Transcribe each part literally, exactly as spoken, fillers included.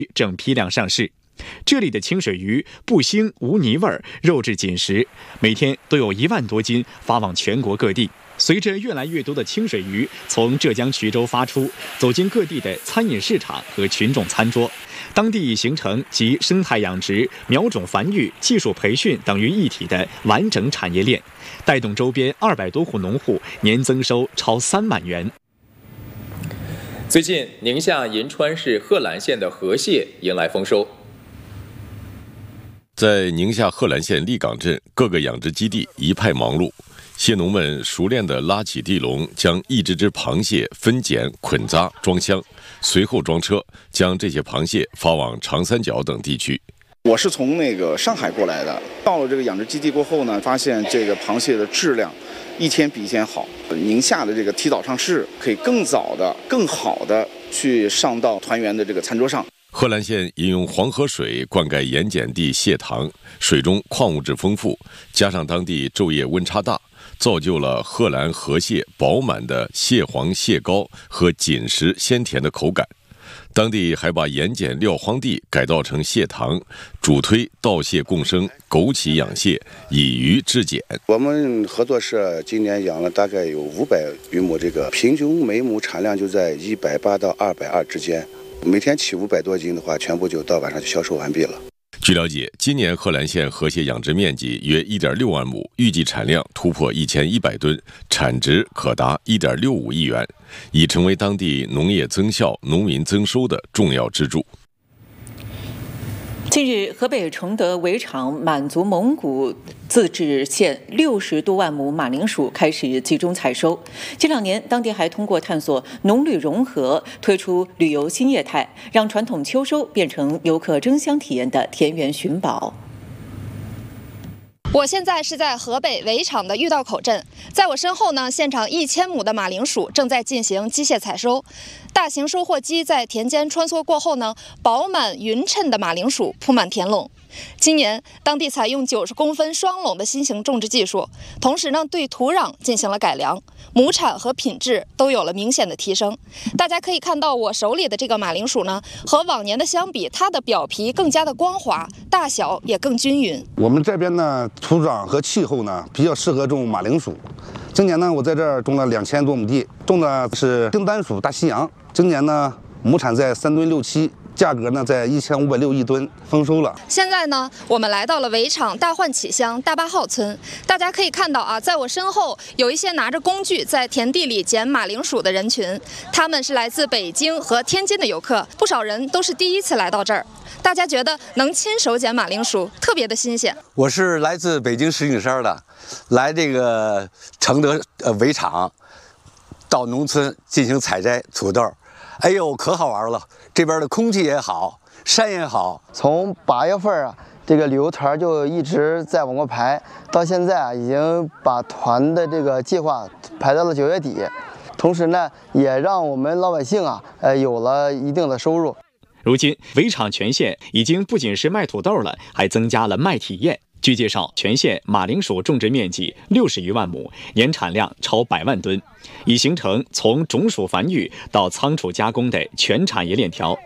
正批量上市。这里的清水鱼不腥无泥味儿，肉质紧实，每天都有一万多斤发往全国各地。随着越来越多的清水鱼从浙江衢州发出，走进各地的餐饮市场和群众餐桌，当地已形成集生态养殖、苗种繁育、技术培训等于一体的完整产业链，带动周边二百多户农户年增收超三万元。 最近，宁夏银川市贺兰县的河蟹迎来丰收。 在宁夏贺兰县立岗镇，各个养殖基地一派忙碌，蟹农们熟练地拉起地笼，将一只只螃蟹分拣、捆扎、装箱，随后装车，将这些螃蟹发往长三角等地区。 我是从那个上海过来的，到了这个养殖基地过后呢，发现这个螃蟹的质量一天比一天好。宁夏的这个提早上市，可以更早的、更好的去上到团圆的这个餐桌上。 贺兰县引用黄河水灌溉盐碱地蟹塘，水中矿物质丰富，加上当地昼夜温差大，造就了贺兰河蟹饱满的蟹黄蟹膏和紧实鲜甜的口感。当地还把盐碱撂荒地改造成蟹塘，主推稻蟹共生、枸杞养蟹、以鱼制碱。 我们合作社今年养了大概有五百余亩，这个平均每亩产量就在一百八到二百二之间。每天起五百多斤的话，全部就到晚上就销售完毕了。 据了解，今年贺兰县河蟹养殖面积约 一点六万亩，预计产量突破一千一百吨，产值可达 一点六五亿元，已成为当地农业增效、农民增收的重要支柱。 近日，河北崇德围场满族蒙古自治县六十多万亩马铃薯开始集中采收。这两年，当地还通过探索农旅融合，推出旅游新业态，让传统秋收变成游客争相体验的田园寻宝。 我现在是在河北围场的玉道口镇，在我身后呢，现场一千亩的马铃薯正在进行机械采收。大型收获机在田间穿梭过后呢，饱满匀称的马铃薯铺满田垄。今年，当地采用九十公分双垄的新型种植技术，同时呢，对土壤进行了改良，亩产和品质都有了明显的提升。大家可以看到，我手里的这个马铃薯呢，和往年的相比，它的表皮更加的光滑，大小也更均匀。 我们这边呢，土壤和气候呢，比较适合种马铃薯。今年呢，我在这儿种了两千多亩地，种的是青丹属大西洋。今年呢，亩产在三吨六七。价格呢，在一千五百六一吨，丰收了。 现在呢，我们来到了围场大换起乡大八号村，大家可以看到啊，在我身后有一些拿着工具在田地里捡马铃薯的人群，他们是来自北京和天津的游客，不少人都是第一次来到这儿。大家觉得能亲手捡马铃薯特别的新鲜。 我是来自北京石景山的，来这个承德呃围场，到农村进行采摘土豆，哎呦，可好玩了。这边的空气也好，山也好。 从八月份啊，这个旅游团就一直在往过排，到现在啊，已经把团的这个计划排到了九月底。同时呢，也让我们老百姓啊，呃，有了一定的收入。 如今，围场全县已经不仅是卖土豆了，还增加了卖体验。据介绍，全县马铃薯种植面积六十余万亩，年产量超百万吨，已形成从种薯繁育到仓储加工的全产业链条。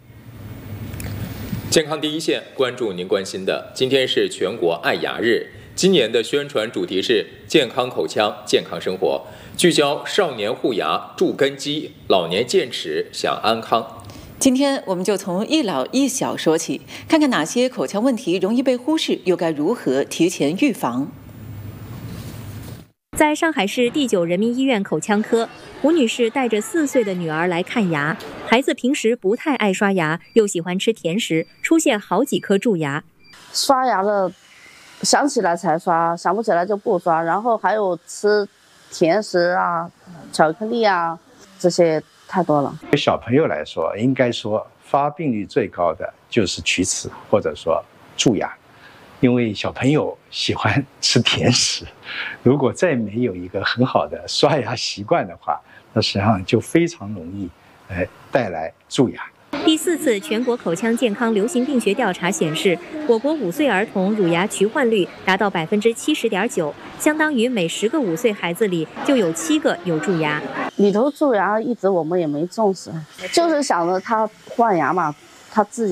健康第一线，关注您关心的。今天是全国爱牙日，今年的宣传主题是健康口腔，健康生活，聚焦少年护牙助根基，老年健齿享安康。 今天我们就从一老一小说起，看看哪些口腔问题容易被忽视，又该如何提前预防。 在上海市第九人民医院口腔科，吴女士带着四岁的女儿来看牙。孩子平时不太爱刷牙，又喜欢吃甜食，出现好几颗蛀牙。 刷牙的想起来才刷，想不起来就不刷。然后还有吃甜食啊、巧克力啊，这些太多了。 对小朋友来说，应该说发病率最高的就是龋齿或者说蛀牙，因为小朋友喜欢吃甜食，如果再没有一个很好的刷牙习惯的话，那实际上就非常容易，呃，带来蛀牙。 第四次全国口腔健康流行病学调查显示，我国五岁儿童乳牙龋患率达到百分之七十点九，相当于每十个五岁孩子里就有七个有蛀牙。 里头蛀牙一直我们也没重视，就是想着他换牙嘛， 他自己。